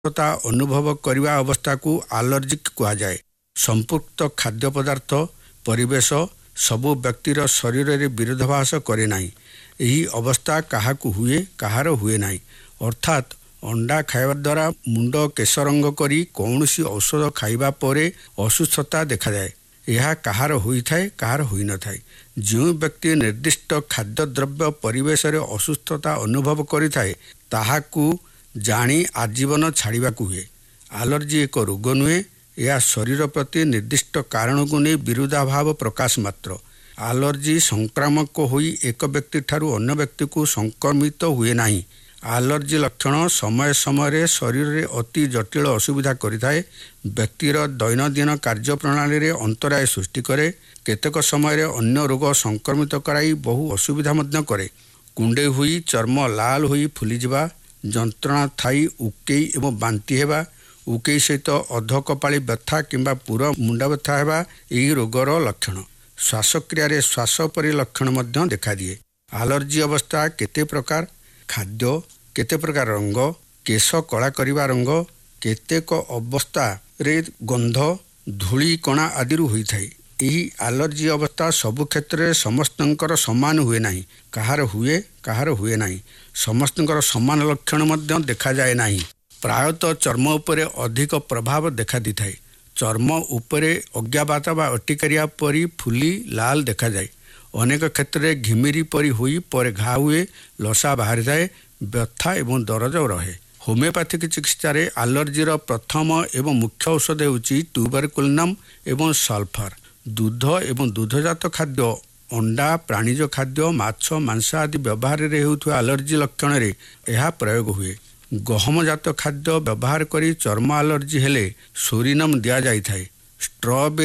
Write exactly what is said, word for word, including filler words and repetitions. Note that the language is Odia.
ଅସୁସ୍ଥତା ଅନୁଭବ କରିବା ଅବସ୍ଥାକୁ ଆଲର୍ଜିକ୍ କୁହାଯାଏ। ସମ୍ପୃକ୍ତ ଖାଦ୍ୟ ପଦାର୍ଥ ପରିବେଶ ସବୁ ବ୍ୟକ୍ତିର ଶରୀରରେ ବିରୋଧାଭାସ କରେ ନାହିଁ। ଏହି ଅବସ୍ଥା କାହାକୁ ହୁଏ, କାହାର ହୁଏ ନାହିଁ। ଅର୍ଥାତ୍ ଅଣ୍ଡା ଖାଇବା ଦ୍ୱାରା ମୁଣ୍ଡ କେଶ ରଙ୍ଗ କରି କୌଣସି ଔଷଧ ଖାଇବା ପରେ ଅସୁସ୍ଥତା ଦେଖାଯାଏ। ଏହା କାହାର ହୋଇଥାଏ, କାହାର ହୋଇନଥାଏ। ଯେଉଁ ବ୍ୟକ୍ତି ନିର୍ଦ୍ଦିଷ୍ଟ ଖାଦ୍ୟଦ୍ରବ୍ୟ ପରିବେଶରେ ଅସୁସ୍ଥତା ଅନୁଭବ କରିଥାଏ ତାହାକୁ ଜାଣି ଆଜୀବନ ଛାଡ଼ିବାକୁ ହୁଏ। ଆଲର୍ଜି ଏକ ରୋଗ ନୁହେଁ, ଏହା ଶରୀର ପ୍ରତି ନିର୍ଦ୍ଦିଷ୍ଟ କାରଣକୁ ନେଇ ବିରୁଦ୍ଧାଭାବ ପ୍ରକାଶ ମାତ୍ର। ଆଲର୍ଜି ସଂକ୍ରାମକ ହୋଇ ଏକ ବ୍ୟକ୍ତିଠାରୁ ଅନ୍ୟ ବ୍ୟକ୍ତିକୁ ସଂକ୍ରମିତ ହୁଏ ନାହିଁ। ଆଲର୍ଜି ଲକ୍ଷଣ ସମୟ ସମୟରେ ଶରୀରରେ ଅତି ଜଟିଳ ଅସୁବିଧା କରିଥାଏ। ବ୍ୟକ୍ତିର ଦୈନନ୍ଦିନ କାର୍ଯ୍ୟପ୍ରଣାଳୀରେ ଅନ୍ତରାୟ ସୃଷ୍ଟି କରେ। କେତେକ ସମୟରେ ଅନ୍ୟ ରୋଗ ସଂକ୍ରମିତ କରାଇ ବହୁ ଅସୁବିଧା ମଧ୍ୟ କରେ। କୁଣ୍ଡେଇ ହୋଇ ଚର୍ମ ଲାଲ ହୋଇ ଫୁଲିଯିବା, ଯନ୍ତ୍ରଣା ଥାଇ ଉକେଇ ଏବଂ ବାନ୍ତି ହେବା, ଉକେଇ ସହିତ ଅଧକପାଳି ବ୍ୟଥା କିମ୍ବା ପୁର ମୁଣ୍ଡ ବ୍ୟଥା ହେବା ଏହି ରୋଗର ଲକ୍ଷଣ। ଶ୍ୱାସକ୍ରିୟାରେ ଶ୍ୱାସ ପରି ଲକ୍ଷଣ ମଧ୍ୟ ଦେଖାଦିଏ। ଆଲର୍ଜି ଅବସ୍ଥା କେତେ ପ୍ରକାର? ଖାଦ୍ୟ, କେତେ ପ୍ରକାର ରଙ୍ଗ, କେଶ କଳା କରିବା ରଙ୍ଗ, କେତେକ ଅବସ୍ଥାରେ ଗନ୍ଧ, ଧୂଳି କଣା ଆଦିରୁ ହୋଇଥାଏ। ଏହି ଆଲର୍ଜି ଅବସ୍ଥା ସବୁ କ୍ଷେତ୍ରରେ ସମସ୍ତଙ୍କର ସମାନ ହୁଏ ନାହିଁ। କାହାର ହୁଏ, କାହାର ହୁଏ ନାହିଁ। ସମସ୍ତଙ୍କର ସମାନ ଲକ୍ଷଣ ମଧ୍ୟ ଦେଖାଯାଏ ନାହିଁ। ପ୍ରାୟତଃ ଚର୍ମ ଉପରେ ଅଧିକ ପ୍ରଭାବ ଦେଖାଦେଇଥାଏ। ଚର୍ମ ଉପରେ ଅଜ୍ଞାବାତ ବା ଅଟିକାରିଆ ପରି ଫୁଲି ଲାଲ ଦେଖାଯାଏ। ଅନେକ କ୍ଷେତ୍ରରେ ଘିମିରି ପରି ହୋଇ ପରେ ଘା ହୁଏ, ଲସା ବାହାରିଥାଏ, ବ୍ୟଥା ଏବଂ ଦରଜ ରହେ। ହୋମିଓପାଥିକ ଚିକିତ୍ସାରେ ଆଲର୍ଜିର ପ୍ରଥମ ଏବଂ ମୁଖ୍ୟ ଔଷଧ ହେଉଛି ଟ୍ୟୁବରକୁଲିନମ୍ ଏବଂ ସଲଫର। ଦୁଧ ଏବଂ ଦୁଗ୍ଧଜାତ ଖାଦ୍ୟ, ଅଣ୍ଡା, ପ୍ରାଣୀଜ ଖାଦ୍ୟ, ମାଛ, ମାଂସ ଆଦି ବ୍ୟବହାରରେ ହେଉଥିବା ଆଲର୍ଜି ଲକ୍ଷଣରେ ଏହା ପ୍ରୟୋଗ ହୁଏ। ଗହମଜାତ ଖାଦ୍ୟ ବ୍ୟବହାର କରି ଚର୍ମ ଆଲର୍ଜି ହେଲେ ସୋରିନମ୍ ଦିଆଯାଇଥାଏ। ଷ୍ଟ୍ରବେରୀ